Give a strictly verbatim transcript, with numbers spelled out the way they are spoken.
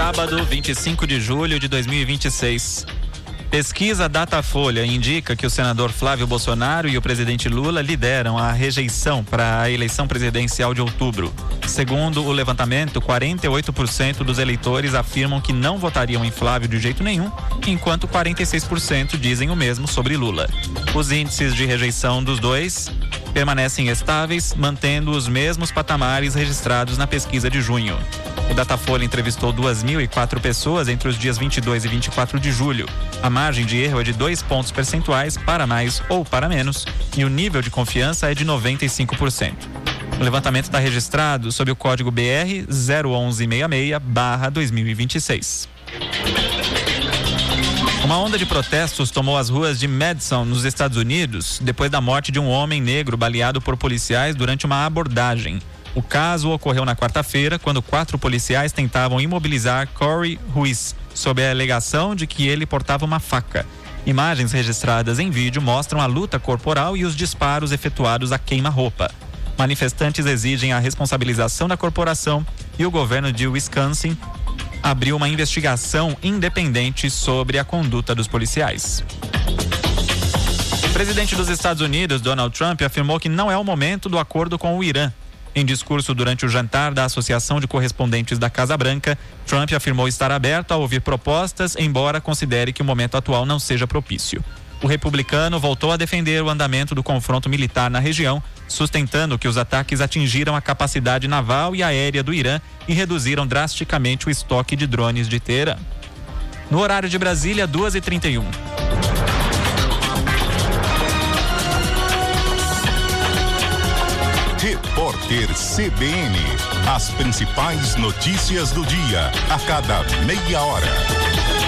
sábado, vinte e cinco de julho de dois mil e vinte e seis. Pesquisa Datafolha indica que o senador Flávio Bolsonaro e o presidente Lula lideram a rejeição para a eleição presidencial de outubro. Segundo o levantamento, quarenta e oito por cento dos eleitores afirmam que não votariam em Flávio de jeito nenhum, enquanto quarenta e seis por cento dizem o mesmo sobre Lula. Os índices de rejeição dos dois permanecem estáveis, mantendo os mesmos patamares registrados na pesquisa de junho. O Datafolha entrevistou duas mil e quatro pessoas entre os dias vinte e dois e vinte e quatro de julho. A margem de erro é de dois pontos percentuais para mais ou para menos e o nível de confiança é de noventa e cinco por cento. O levantamento está registrado sob o código B R zero um um seis seis barra dois mil e vinte e seis. Uma onda de protestos tomou as ruas de Madison, nos Estados Unidos, depois da morte de um homem negro baleado por policiais durante uma abordagem. O caso ocorreu na quarta-feira, quando quatro policiais tentavam imobilizar Corey Ruiz, sob a alegação de que ele portava uma faca. Imagens registradas em vídeo mostram a luta corporal e os disparos efetuados a queima-roupa. Manifestantes exigem a responsabilização da corporação e o governo de Wisconsin abriu uma investigação independente sobre a conduta dos policiais. O presidente dos Estados Unidos, Donald Trump, afirmou que não é o momento do acordo com o Irã. Em discurso durante o jantar da Associação de Correspondentes da Casa Branca, Trump afirmou estar aberto a ouvir propostas, embora considere que o momento atual não seja propício. O republicano voltou a defender o andamento do confronto militar na região, sustentando que os ataques atingiram a capacidade naval e aérea do Irã e reduziram drasticamente o estoque de drones de Teherã. No horário de Brasília, duas e trinta e um. Repórter C B N. As principais notícias do dia, a cada meia hora.